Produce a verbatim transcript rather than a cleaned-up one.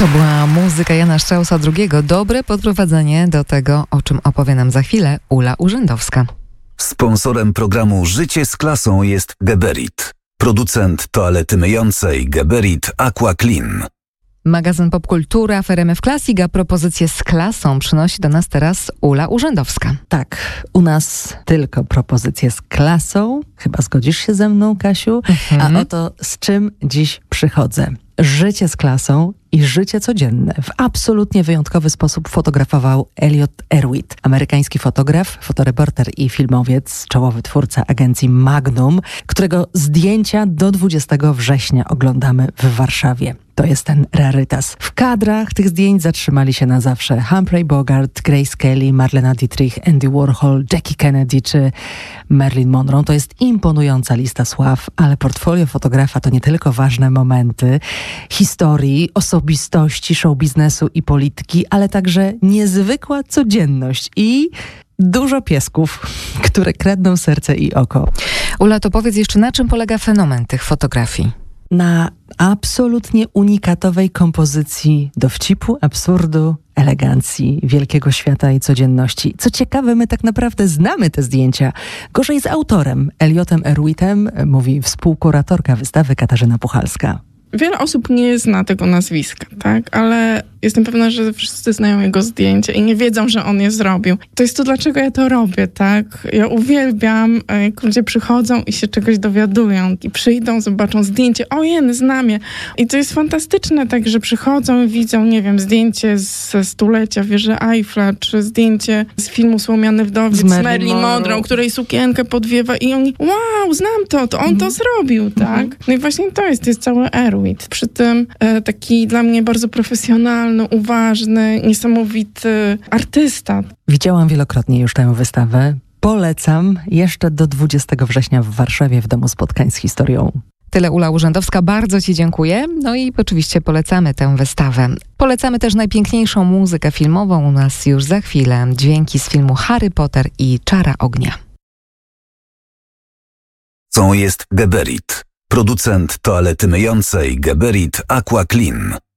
To była muzyka Jana Straussa drugiego. Dobre podprowadzenie do tego, o czym opowie nam za chwilę Ula Urzędowska. Sponsorem programu Życie z klasą jest Geberit. Producent toalety myjącej Geberit Aqua Clean. Magazyn Popkultura w R M F Classic, a propozycje z klasą przynosi do nas teraz Ula Urzędowska. Tak, u nas tylko propozycje z klasą. Chyba zgodzisz się ze mną, Kasiu? Mhm. A oto z czym dziś przychodzę. Życie z klasą i życie codzienne w absolutnie wyjątkowy sposób fotografował Elliot Erwitt, amerykański fotograf, fotoreporter i filmowiec, czołowy twórca agencji Magnum, którego zdjęcia do dwudziestego września oglądamy w Warszawie. To jest ten rarytas. W kadrach tych zdjęć zatrzymali się na zawsze Humphrey Bogart, Grace Kelly, Marlena Dietrich, Andy Warhol, Jackie Kennedy czy Marilyn Monroe. To jest imponująca lista sław, ale portfolio fotografa to nie tylko ważne momenty historii, osobistości, show biznesu i polityki, ale także niezwykła codzienność i dużo piesków, które kradną serce i oko. Ula, to powiedz jeszcze, na czym polega fenomen tych fotografii? Na absolutnie unikatowej kompozycji dowcipu, absurdu, elegancji, wielkiego świata i codzienności. Co ciekawe, my tak naprawdę znamy te zdjęcia. Gorzej z autorem, Elliotem Erwittem, mówi współkuratorka wystawy Katarzyna Puchalska. Wiele osób nie zna tego nazwiska, tak? Ale jestem pewna, że wszyscy znają jego zdjęcie i nie wiedzą, że on je zrobił. To jest to, dlaczego ja to robię, tak? Ja uwielbiam, jak ludzie przychodzą i się czegoś dowiadują i przyjdą, zobaczą zdjęcie, ojej, znam je. I to jest fantastyczne, tak, że przychodzą i widzą, nie wiem, zdjęcie ze stulecia wieży Eiffla, czy zdjęcie z filmu Słomiany Wdowiec z Marilyn, Marilyn Monroe, Monroe, której sukienkę podwiewa i oni, wow, znam to, to on mm. to zrobił, tak? Mm. No i właśnie to jest, to jest cały Erwitt. Przy tym e, taki dla mnie bardzo profesjonalny, uważny, niesamowity artysta. Widziałam wielokrotnie już tę wystawę. Polecam jeszcze do dwudziestego września w Warszawie w Domu Spotkań z Historią. Tyle Ula Urzędowska, bardzo Ci dziękuję. No i oczywiście polecamy tę wystawę. Polecamy też najpiękniejszą muzykę filmową u nas już za chwilę. Dźwięki z filmu Harry Potter i Czara ognia. Co jest Geberit? Producent toalety myjącej Geberit Aqua Clean.